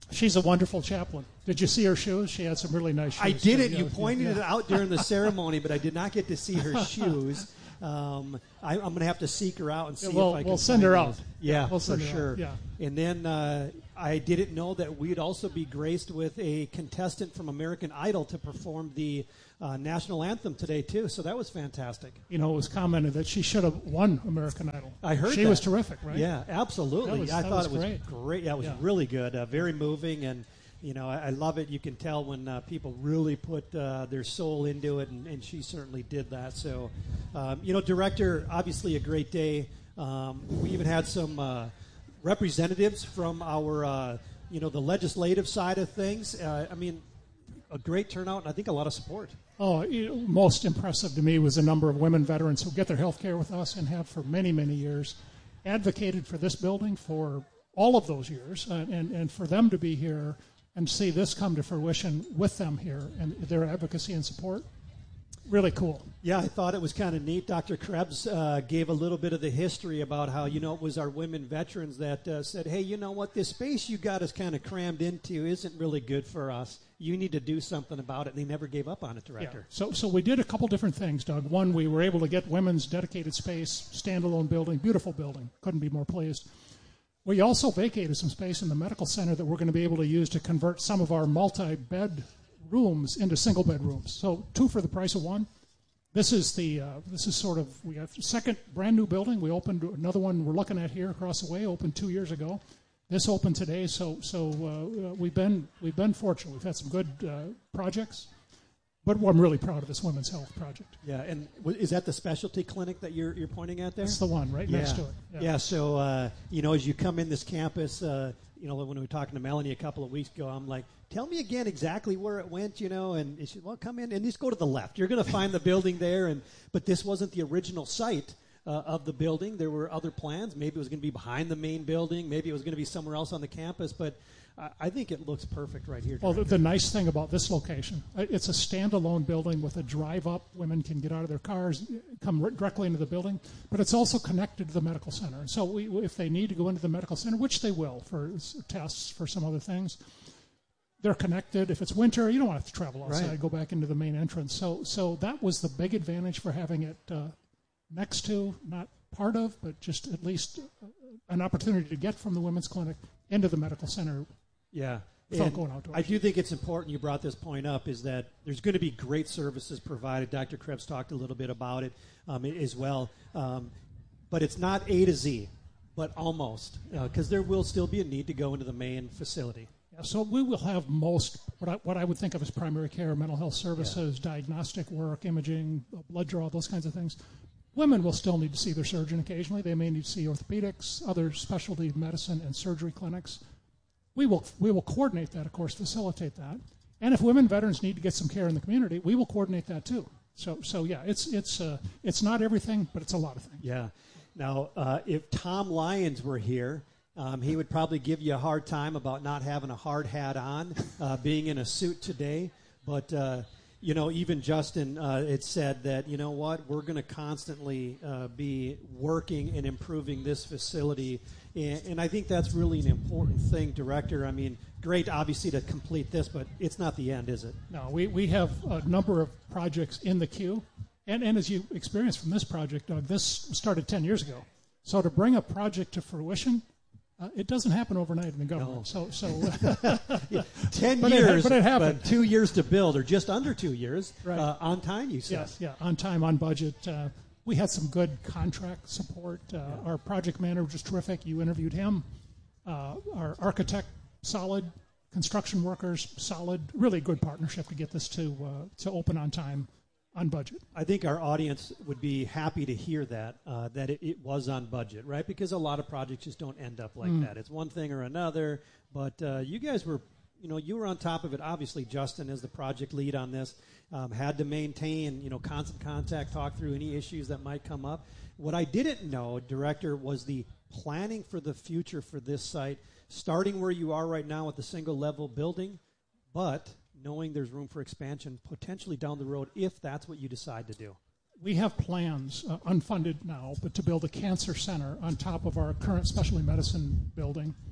She's a wonderful chaplain. Did you see her shoes? She had some really nice shoes. I didn't. So, you yeah, pointed yeah. it out during the ceremony, but I did not get to see her shoes. Um, I, I'm going to have to seek her out and see Yeah, we'll- if I can we'll send her find out. those. Yeah, We'll for send her out, sure. yeah. And then uh, I didn't know that we'd also be graced with a contestant from American Idol to perform the uh, national anthem today, too. So that was fantastic. You know, it was commented that she should have won American Idol. I heard she that. was terrific, right? Yeah, absolutely. That was- I that thought was it was great. great. Yeah, it was Yeah. really good. Uh, very moving, and you know, I, I love it. You can tell when uh, people really put uh, their soul into it, and, and she certainly did that. So, um, you know, director, obviously a great day. Um, we even had some uh, representatives from our, uh, you know, the legislative side of things. Uh, I mean, a great turnout, and I think a lot of support. Oh, you know, most impressive to me was the number of women veterans who get their health care with us and have for many, many years advocated for this building for all of those years, uh, and, and for them to be here and see this come to fruition with them here and their advocacy and support. Really cool. Yeah, I thought it was kind of neat. Doctor Krebs uh, gave a little bit of the history about how, you know, it was our women veterans that uh, said, hey, you know what, this space you got us kind of crammed into isn't really good for us. You need to do something about it. And they never gave up on it, Director. Yeah. So, so we did a couple different things, Doug. One, we were able to get women's dedicated space, standalone building, beautiful building. Couldn't be more pleased. We also vacated some space in the medical center that we're going to be able to use to convert some of our multi-bed rooms into single bed rooms. So two for the price of one. This is the uh, this is sort of, we have a second brand new building. We opened another one we're looking at here across the way, opened two years ago. This opened today, so so uh, we've been we've been fortunate. We've had some good uh, projects. But I'm really proud of this women's health project. Yeah, and w- is that the specialty clinic that you're you're pointing at there? That's the one right yeah. next to it. Yeah, Yeah. so, uh, you know, as you come in this campus, uh, you know, when we were talking to Melanie a couple of weeks ago, I'm like, tell me again exactly where it went, you know, and she said, well, come in and just go to the left. You're going to find the building there. And But this wasn't the original site uh, of the building. There were other plans. Maybe it was going to be behind the main building. Maybe it was going to be somewhere else on the campus. But I, I think it looks perfect right here. Well, the, the nice thing about this location, uh, it's a standalone building with a drive-up. Women can get out of their cars, come r- directly into the building, but it's also connected to the medical center. And so we, if they need to go into the medical center, which they will for s- tests, for some other things, they're connected. If it's winter, you don't want to have to travel outside, Right. go back into the main entrance. So, so that was the big advantage for having it uh, next to, not part of, but just at least uh, an opportunity to get from the women's clinic into the medical center. Yeah. Without And going outdoors. I do think it's important you brought this point up, is that there's going to be great services provided. Doctor Krebs talked a little bit about it um, as well. Um, but it's not A to Z, but almost, because uh, there will still be a need to go into the main facility. Yeah, so we will have most, what I, what I would think of as primary care, mental health services, diagnostic work, imaging, blood draw, those kinds of things. Women will still need to see their surgeon occasionally. They may need to see orthopedics, other specialty medicine and surgery clinics. We will we will coordinate that, of course, facilitate that. And if women veterans need to get some care in the community, we will coordinate that too. So so yeah, it's it's uh, it's not everything, but it's a lot of things. Yeah. Now, uh, if Tom Lyons were here, um, he would probably give you a hard time about not having a hard hat on, uh, being in a suit today. But, uh, you know, even Justin, uh, it said that, you know what, we're going to constantly uh, be working and improving this facility. And, and I think that's really an important thing, Director. I mean, great, obviously, to complete this, but it's not the end, is it? No, we, we have a number of projects in the queue. And, and as you experienced from this project, Doug, this started ten years ago. So to bring a project to fruition, uh, it doesn't happen overnight in the government. No. So, so yeah, ten but years, it, but it happened. But two years to build, or just under two years, Right. uh, on time, you said. Yes, yeah, on time, on budget. Uh, we had some good contract support. Uh, Yeah. Our project manager was terrific. You interviewed him. Uh, our architect, solid. Construction workers, solid. Really good partnership to get this to uh, to open on time, on budget. I think our audience would be happy to hear that, uh, that it, it was on budget, right? Because a lot of projects just don't end up like Mm. that. It's one thing or another, but uh, you guys were, you know, you were on top of it. Obviously, Justin, as the project lead on this, um, had to maintain, you know, constant contact, talk through any issues that might come up. What I didn't know, Director, was the planning for the future for this site, starting where you are right now with the single-level building, but knowing there's room for expansion potentially down the road if that's what you decide to do. We have plans, uh, unfunded now, but to build a cancer center on top of our current specialty medicine building.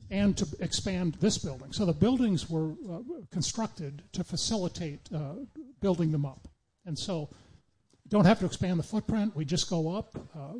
and to expand this building. So the buildings were uh, constructed to facilitate uh, building them up. And so don't have to expand the footprint. We just go up. Uh,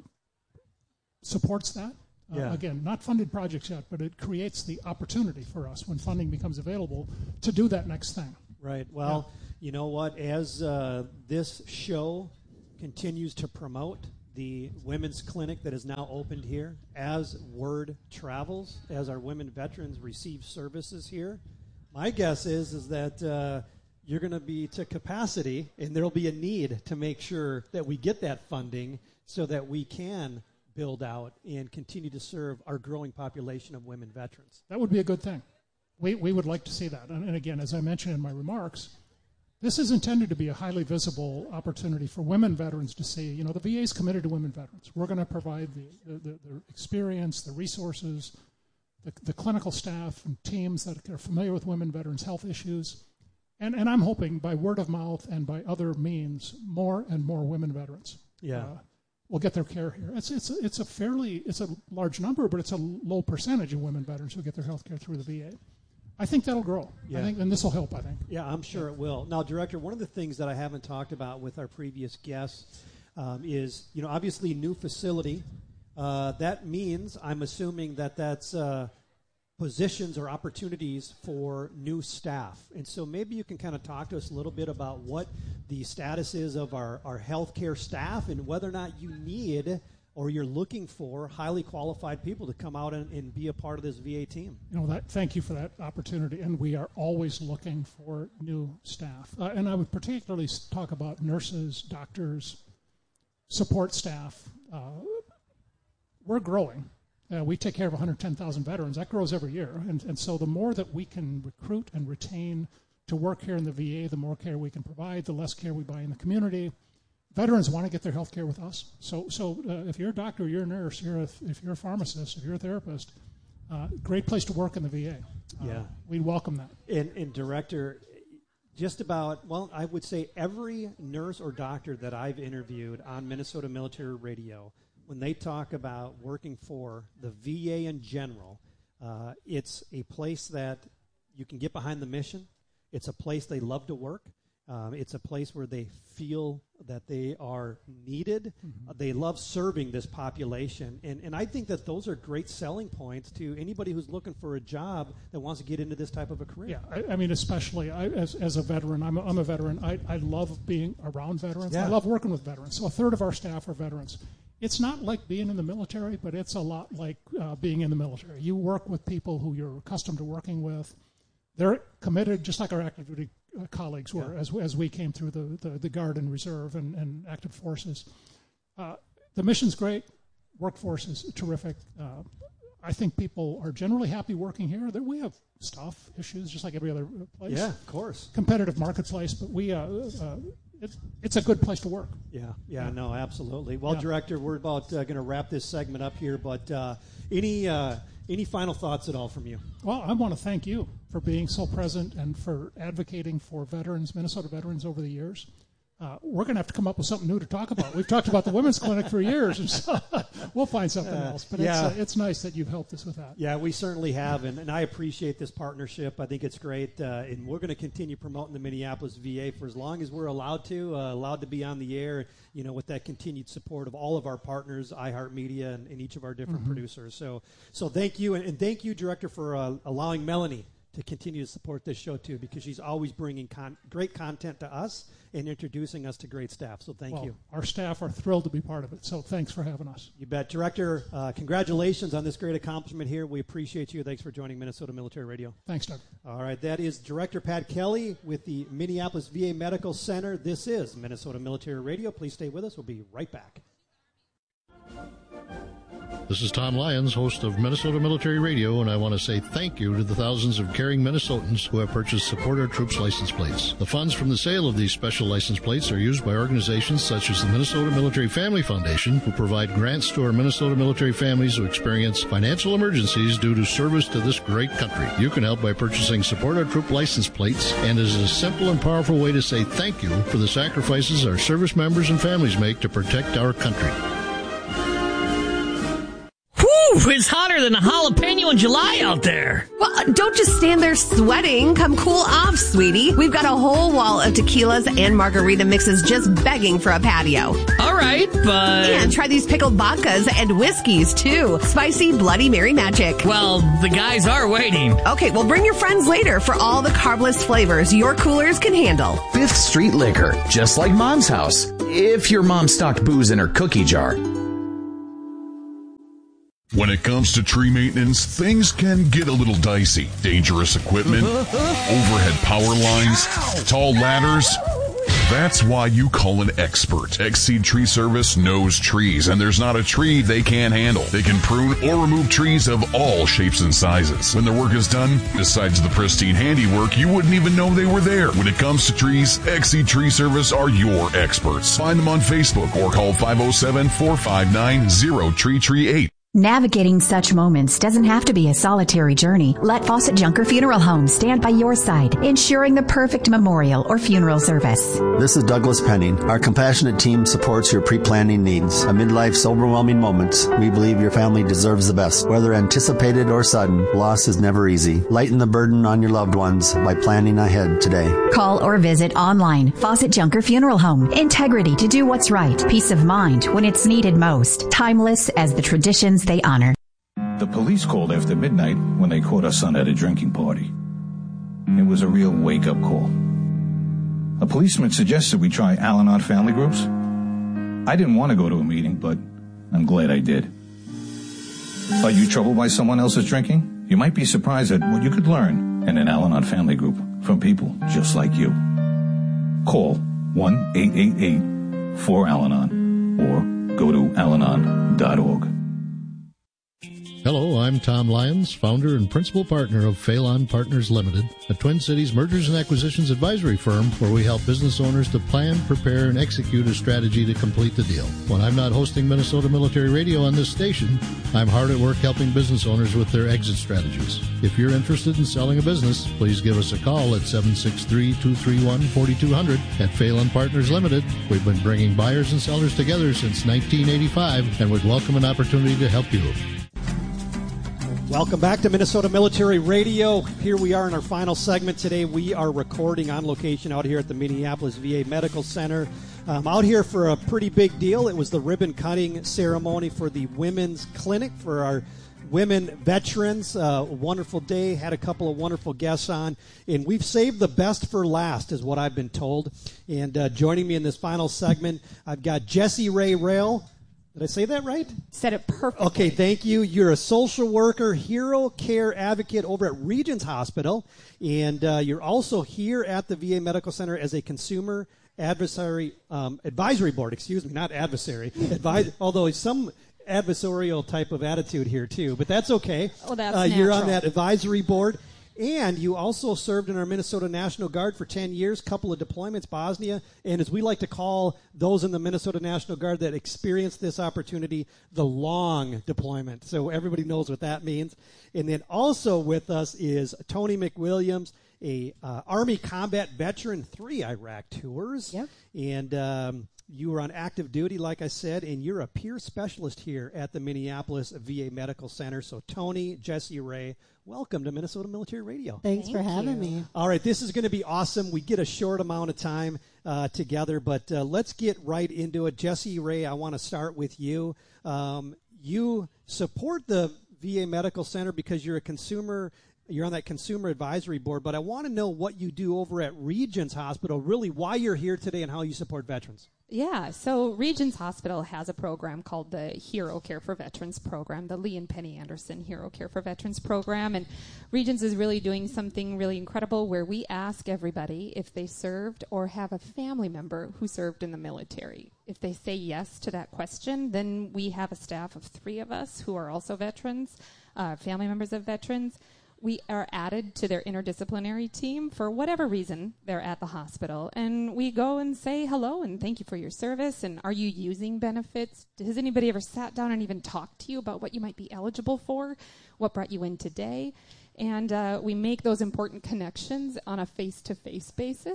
supports that. Uh, Yeah. Again, not funded projects yet, but it creates the opportunity for us when funding becomes available to do that next thing. Right. Well, you know what? As uh, this show continues to promote the women's clinic that is now opened here, as word travels, as our women veterans receive services here, my guess is is that uh, you're going to be to capacity, and there'll be a need to make sure that we get that funding so that we can build out and continue to serve our growing population of women veterans. That would be a good thing. We we would like to see that. And, and again, as I mentioned in my remarks, this is intended to be a highly visible opportunity for women veterans to see, you know, the V A is committed to women veterans. We're going to provide the, the, the, the experience, the resources, the, the clinical staff and teams that are familiar with women veterans' health issues. And, and I'm hoping by word of mouth and by other means, more and more women veterans Yeah. uh, will get their care here. It's, it's, it's a fairly, it's a large number, but it's a low percentage of women veterans who get their health care through the V A. I think that'll grow. Yeah. I think, and this will help, I think. Yeah, I'm sure it will. Now, Director, one of the things that I haven't talked about with our previous guests um, is, you know, obviously new facility. Uh, that means, I'm assuming that that's uh, positions or opportunities for new staff. And so maybe you can kind of talk to us a little bit about what the status is of our, our healthcare staff and whether or not you need or you're looking for highly qualified people to come out and, and be a part of this V A team. You know, that. Thank you for that opportunity, and we are always looking for new staff. Uh, and I would particularly s- talk about nurses, doctors, support staff. Uh, we're growing. Uh, we take care of one hundred ten thousand veterans. That grows every year, and, and so the more that we can recruit and retain to work here in the V A, the more care we can provide, the less care we buy in the community. Veterans want to get their health care with us. So so uh, if you're a doctor, you're a nurse, you're a, if you're a pharmacist, if you're a therapist, uh, great place to work in the V A. Uh, Yeah. we welcome that. And, and Director, just about, well, I would say every nurse or doctor that I've interviewed on Minnesota Military Radio, when they talk about working for the V A in general, uh, it's a place that you can get behind the mission. It's a place they love to work. Um, it's a place where they feel that they are needed. Mm-hmm. Uh, they love serving this population. And, and I think that those are great selling points to anybody who's looking for a job that wants to get into this type of a career. Yeah, I, I mean, especially I, as, as a veteran, I'm a, I'm a veteran. I, I love being around veterans. Yeah. I love working with veterans. So a third of our staff are veterans. It's not like being in the military, but it's a lot like uh, being in the military. You work with people who you're accustomed to working with. They're committed, just like our active duty uh, colleagues were, Yeah. as, as we came through the, the, the Guard and Reserve and, and active forces. Uh, the mission's great. Workforce is terrific. Uh, I think people are generally happy working here. There, we have stuff, issues, just like every other place. Yeah, of course. Competitive marketplace, but we uh, uh, it, it's a good place to work. Yeah, yeah, yeah. no, absolutely. Well, Yeah. Director, we're about uh, going to wrap this segment up here, but uh, any uh, any final thoughts at all from you? Well, I want to thank you for being so present and for advocating for veterans, Minnesota veterans over the years. Uh, we're going to have to come up with something new to talk about. We've talked about the women's clinic for years, and so we'll find something Uh, else. But yeah. it's, uh, it's nice that you've helped us with that. Yeah, we certainly have, and, and I appreciate this partnership. I think it's great, uh, and we're going to continue promoting the Minneapolis V A for as long as we're allowed to, uh, allowed to be on the air, you know, with that continued support of all of our partners, iHeartMedia, and, and each of our different Mhm. producers. So, so thank you, and, and thank you, Director, for uh, allowing Melanie to continue to support this show, too, because she's always bringing con- great content to us and introducing us to great staff. So thank Well, you. Our staff are thrilled to be part of it, so thanks for having us. You bet. Director, uh, congratulations on this great accomplishment here. We appreciate you. Thanks for joining Minnesota Military Radio. Thanks, Doug. All right, that is Director Pat Kelly with the Minneapolis V A Medical Center. This is Minnesota Military Radio. Please stay with us. We'll be right back. This is Tom Lyons, host of Minnesota Military Radio, and I want to say thank you to the thousands of caring Minnesotans who have purchased Support Our Troops license plates. The funds from the sale of these special license plates are used by organizations such as the Minnesota Military Family Foundation, who provide grants to our Minnesota military families who experience financial emergencies due to service to this great country. You can help by purchasing Support Our Troop license plates, and it is a simple and powerful way to say thank you for the sacrifices our service members and families make to protect our country. it's hotter than a jalapeno in July out there. Well, don't just stand there sweating. Come cool off, sweetie. We've got a whole wall of tequilas and margarita mixes just begging for a patio. All right, but... And try these pickled vodkas and whiskeys, too. Spicy Bloody Mary magic. Well, the guys are waiting. Okay, well, bring your friends later for all the carbless flavors your coolers can handle. Fifth Street Liquor, just like Mom's house. If your mom stocked booze in her cookie jar. When it comes to tree maintenance, things can get a little dicey. Dangerous equipment, overhead power lines, tall ladders. That's why you call an expert. X-Seed Tree Service knows trees, and there's not a tree they can't handle. They can prune or remove trees of all shapes and sizes. When their work is done, besides the pristine handiwork, you wouldn't even know they were there. When it comes to trees, X-Seed Tree Service are your experts. Find them on Facebook or call five oh seven, four five nine, oh tree tree eight. Navigating such moments doesn't have to be a solitary journey. Let Fawcett Junker Funeral Home stand by your side, ensuring the perfect memorial or funeral service. This is Douglas Penning. Our compassionate team supports your pre-planning needs. Amid life's overwhelming moments, we believe your family deserves the best. Whether anticipated or sudden, loss is never easy. Lighten the burden on your loved ones by planning ahead today. Call or visit online. Fawcett Junker Funeral Home. Integrity to do what's right. Peace of mind when it's needed most. Timeless as the traditions they honor. The police called after midnight when they caught our son at a drinking party. It was a real wake-up call. A policeman suggested we try Al-Anon family groups. I didn't want to go to a meeting, but I'm glad I did. Are you troubled by someone else's drinking? You might be surprised at what you could learn in an Al-Anon family group from people just like you. Call one eight eight eight four Al Anon or go to al anon dot org. Hello, I'm Tom Lyons, founder and principal partner of Phelan Partners Limited, a Twin Cities mergers and acquisitions advisory firm where we help business owners to plan, prepare, and execute a strategy to complete the deal. When I'm not hosting Minnesota Military Radio on this station, I'm hard at work helping business owners with their exit strategies. If you're interested in selling a business, please give us a call at seven six three, two three one, four two zero zero. At Phelan Partners Limited, we've been bringing buyers and sellers together since nineteen eighty-five and would welcome an opportunity to help you. Welcome back to Minnesota Military Radio. Here we are in our final segment today. We are recording on location out here at the Minneapolis V A Medical Center. Um, out here for a pretty big deal. It was the ribbon cutting ceremony for the women's clinic for our women veterans. Uh, a wonderful day. Had a couple of wonderful guests on. And we've saved the best for last is what I've been told. And uh, joining me in this final segment, I've got Jessie Ray Rail. Did I say that right? Said it perfectly. Okay, thank you. You're a social worker, hero care advocate over at Regents Hospital, and uh, you're also here at the V A Medical Center as a consumer adversary um, advisory board. Excuse me, not adversary. Advis- although some adversarial type of attitude here too, but that's okay. Well, that's uh, you're on natural. that advisory board. And you also served in our Minnesota National Guard for ten years, couple of deployments, Bosnia, and as we like to call those in the Minnesota National Guard that experienced this opportunity, the long deployment. So everybody knows what that means. And then also with us is Tony McWilliams, a uh, Army combat veteran, three Iraq tours. Yep. And um, you were on active duty, like I said, and you're a peer specialist here at the Minneapolis V A Medical Center. So Tony, Jessie Ray, welcome to Minnesota Military Radio. Thanks Thank for having you. me. All right, this is going to be awesome. We get a short amount of time uh, together, but uh, let's get right into it. Jessie Ray, I want to start with you. Um, you support the V A Medical Center because you're a consumer. You're on that consumer advisory board, but I want to know what you do over at Regents Hospital, really why you're here today and how you support veterans. Yeah, so Regents Hospital has a program called the Hero Care for Veterans program, the Lee and Penny Anderson Hero Care for Veterans program. And Regents is really doing something really incredible where we ask everybody if they served or have a family member who served in the military. If they say yes to that question, then we have a staff of three of us who are also veterans, uh, family members of veterans. We are added to their interdisciplinary team for whatever reason they're at the hospital. And we go and say hello and thank you for your service. And are you using benefits? Has anybody ever sat down and even talked to you about what you might be eligible for? What brought you in today? And uh, we make those important connections on a face-to-face basis.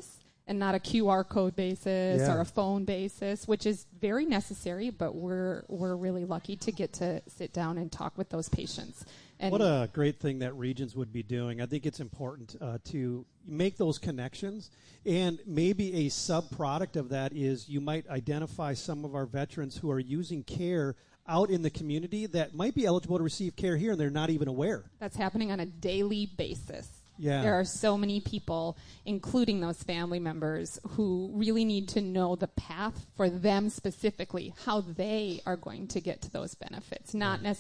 and not a Q R code basis Yeah. or a phone basis, which is very necessary, but we're we're really lucky to get to sit down and talk with those patients. And what a great thing that Regions would be doing. I think it's important uh, to make those connections, and maybe a sub-product of that is you might identify some of our veterans who are using care out in the community that might be eligible to receive care here, and they're not even aware. That's happening on a daily basis. Yeah. There are so many people, including those family members, who really need to know the path for them specifically, how they are going to get to those benefits, not necessarily